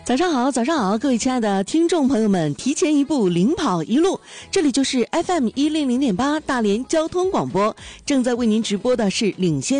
早上好，早上好，各位亲爱的听众朋友们，提前一步，领跑一路，这里就是 FM100.8 大连交通广播，正在为您直播的是领先